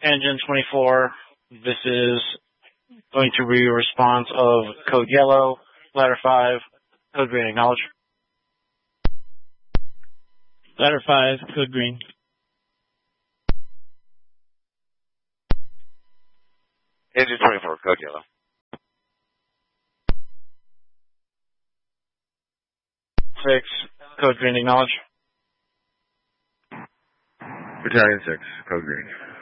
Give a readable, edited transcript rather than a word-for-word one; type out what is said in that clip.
Engine 24, this is going to be a response of code yellow, ladder 5, code green, acknowledge. Ladder 5, code green. Engine 24, code yellow. Six, code green, acknowledge. Battalion 6, code green.